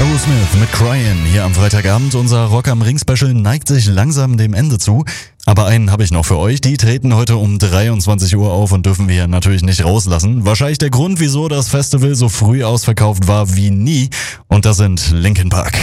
Aerosmith mit Cryin' hier am Freitagabend. Unser Rock am Ring Special neigt sich langsam dem Ende zu. Aber einen habe ich noch für euch. Die treten heute um 23 Uhr auf und dürfen wir natürlich nicht rauslassen. Wahrscheinlich der Grund, wieso das Festival so früh ausverkauft war wie nie. Und das sind Linkin Park.